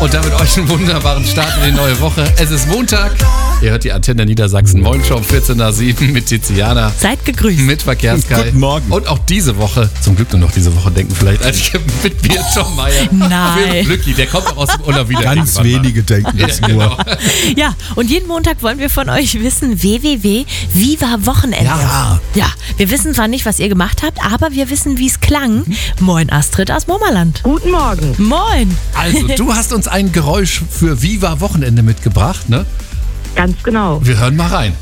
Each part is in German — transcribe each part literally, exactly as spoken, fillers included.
Und damit euch einen wunderbaren Start in die neue Woche. Es ist Montag. Ihr hört die Antenne Niedersachsen Morgenshow um vierzehn nach sieben mit Tiziana. Seid gegrüßt. Mit Verkehrskai. Guten Morgen. Und auch diese Woche, zum Glück nur noch diese Woche, denken vielleicht einige mit mir, Tom Meyer. Nein. Glückli, der kommt auch aus dem Urlaub wieder. Ganz wenige denken das Ja, nur. genau. Ja, und jeden Montag wollen wir von euch wissen, w w w punkt viva Wochenende. Ja. Ja, wir wissen zwar nicht, was ihr gemacht habt, aber wir wissen, wie es klang. Moin Astrid aus Murmerland. Guten Morgen. Moin. Also, du hast uns ein Geräusch für Viva Wochenende mitgebracht, ne? Ganz genau. Wir hören mal rein.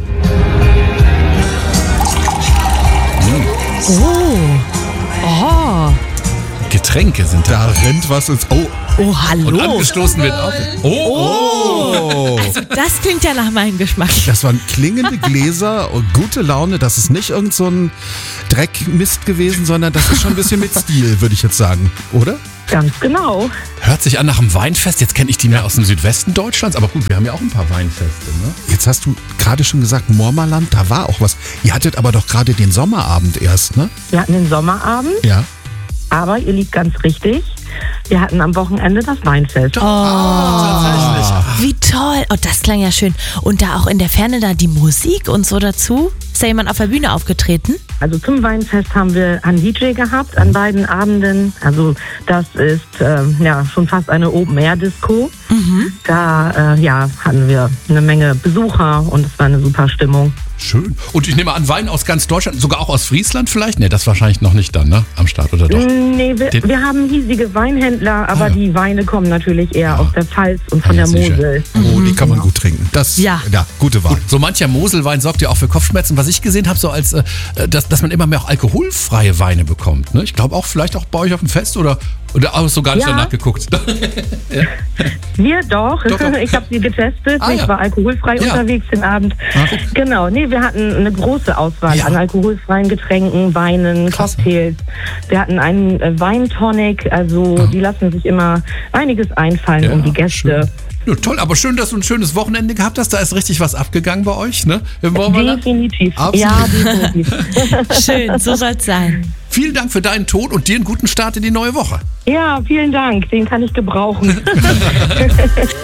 Oh. Oh. Getränke sind da. Da rennt was ins... Oh, Oh, Und hallo. angestoßen wird auch. Oh. oh. Das klingt ja nach meinem Geschmack. Das waren klingende Gläser und gute Laune. Das ist nicht irgend so ein Dreckmist gewesen, sondern das ist schon ein bisschen mit Stil, würde ich jetzt sagen. Oder? Ganz genau. Hört sich an nach einem Weinfest. Jetzt kenne ich die mehr aus dem Südwesten Deutschlands. Aber gut, wir haben ja auch ein paar Weinfeste, ne? Jetzt hast du gerade schon gesagt, Mormerland, da war auch was. Ihr hattet aber doch gerade den Sommerabend erst, ne? Wir hatten den Sommerabend, Ja. aber ihr liegt ganz richtig. Wir hatten am Wochenende das Weinfest. Oh, Tatsächlich. wie toll. Oh, das klang ja schön. Und da auch in der Ferne da die Musik und so dazu. Ist da jemand auf der Bühne aufgetreten? Also zum Weinfest haben wir einen D J gehabt an beiden Abenden. Also das ist ähm, ja schon fast eine Open-Air-Disco. Da äh, ja, hatten wir eine Menge Besucher und es war eine super Stimmung. Schön. Und ich nehme an, Wein aus ganz Deutschland, sogar auch aus Friesland vielleicht? Ne, das wahrscheinlich noch nicht dann, ne? Am Start, oder doch? Nee, wir, Den- wir haben hiesige Weinhändler, aber Ah, ja. die Weine kommen natürlich eher Ja. aus der Pfalz und von Ah, ja, der sicher. Mosel. Oh, die kann man gut trinken. Das, Ja. ja, gute Wahl. So mancher Moselwein sorgt ja auch für Kopfschmerzen. Was ich gesehen habe, so als, äh, dass, dass man immer mehr auch alkoholfreie Weine bekommt. Ne? Ich glaube auch vielleicht auch bei euch auf dem Fest oder, oder hast du gar nicht Ja. danach geguckt? Wir doch. Doch, doch. Ich habe sie getestet. Ah, ich ja. war alkoholfrei Ja. unterwegs den Abend. Ah, guck. Genau. Nee, wir hatten eine große Auswahl Ja. an alkoholfreien Getränken, Weinen, Klasse. Cocktails. Wir hatten einen äh, Weintonic. Also die lassen sich immer einiges einfallen Ja, um die Gäste. schön. Ja, toll, aber schön, dass du ein schönes Wochenende gehabt hast. Da ist richtig was abgegangen bei euch, ne? Im Mormerland. Definitiv. Absolut. Ja, definitiv. Schön, so soll's sein. Vielen Dank für deinen Ton und dir einen guten Start in die neue Woche. Ja, vielen Dank. Den kann ich gebrauchen.